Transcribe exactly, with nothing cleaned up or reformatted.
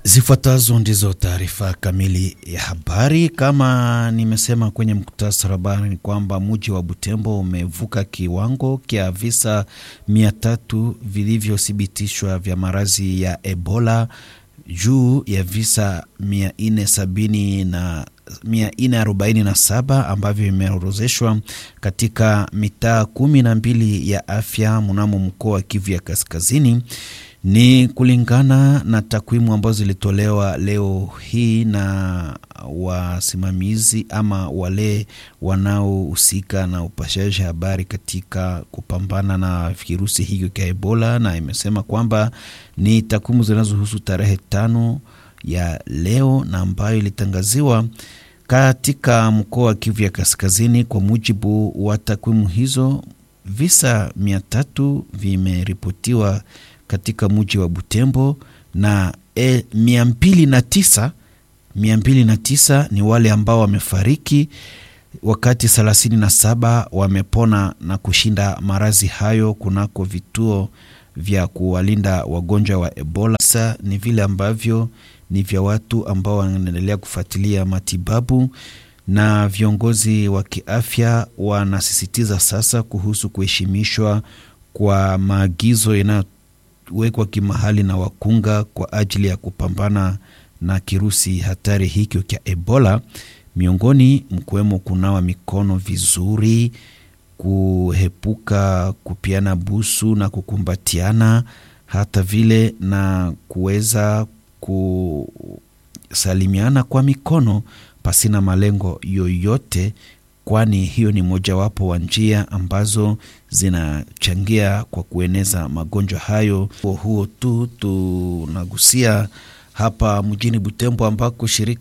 Zifuatazo ndizo taarifa kamili ya habari. Kama nimesema kwenye mkutasari wa habari ni kwamba mji wa Butembo umevuka kiwango kia visa mia tatu vilivyothibitishwa vya maradhi ya Ebola juu ya visa mia nne sabini na mia nne arobaini na saba ambavyo vimeorozeshwa katika mitaa kumi na mbili ya afya mnamo mkoa wa Kivu ya Kaskazini. Ni kulingana na takwimu ambazo zilitolewa leo hii na wasimamizi ama wale wanaohusika na upashaji habari katika kupambana na virusi hivyo vya Ebola, na imesema kwamba ni takwimu zinazohusu tarehe tano ya leo na ambayo ilitangaziwa katika mkoa wa Kivu ya Kaskazini. Kwa mujibu wa takwimu hizo, visa mia tatu vimeripotiwa katika mji wa Butembo na e, mia mbili na tisa mia mbili na tisa ni wale ambao wamefariki, wakati thelathini na saba wamepona na kushinda maradhi hayo kunako vituo vya kuwalinda wagonjwa wa Ebola. Sasa ni vile ambavyo ni vya watu ambao wanaendelea kufuatilia matibabu, na viongozi wa kiafya wanasisitiza sasa kuhusu kuheshimishwa kwa maagizo yanayowekwa kimahali na wakunga kwa ajili ya kupambana na kirusi hatari hiki cha Ebola. Miongoni mkiwemo kunawa mikono vizuri, kuhepuka kupiana busu na kukumbatiana, hata vile na kuweza kusalimiana kwa mikono pasina malengo yoyote, kwani hiyo ni mojawapo wa njia ambazo zinachangia kwa kueneza magonjwa hayo. Huo tu tunagusia hapa mjini Butembo ambako shirika